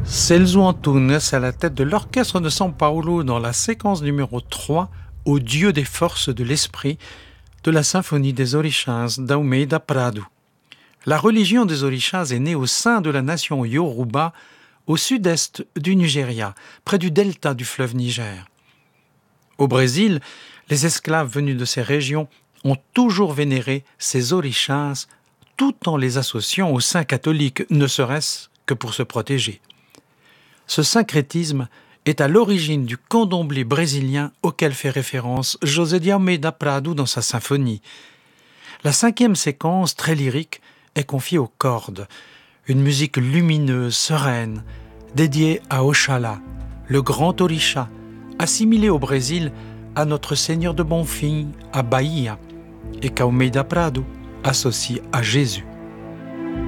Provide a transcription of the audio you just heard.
Celso Antunes à la tête de l'orchestre de São Paulo dans la séquence numéro 3 au Dieu des forces de l'esprit de la symphonie des Orixás d'Almeida Prado. La religion des Orixás est née au sein de la nation Yoruba au sud-est du Nigeria, près du delta du fleuve Niger. Au Brésil, les esclaves venus de ces régions ont toujours vénéré ces Orixás tout en les associant aux saints catholiques, ne serait-ce que pour se protéger. Ce syncrétisme est à l'origine du candomblé brésilien auquel fait référence José de Almeida Prado dans sa symphonie. La cinquième séquence, très lyrique, est confiée aux cordes, une musique lumineuse, sereine, dédiée à Oxalá, le grand Orisha, assimilé au Brésil à notre Seigneur de Bonfim, à Bahia, et qu'Almeida Prado associe à Jésus.